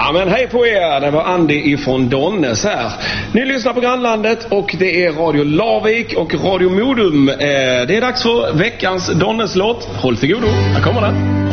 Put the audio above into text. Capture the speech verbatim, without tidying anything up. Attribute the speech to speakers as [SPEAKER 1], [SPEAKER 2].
[SPEAKER 1] Ja, men hej på er, det var Andy ifrån Donnes här. Ni lyssnar på Grannlandet och det är Radio Larvik och Radio Modum. Det är dags för veckans Donnes-låt. Håll till godo, här kommer den.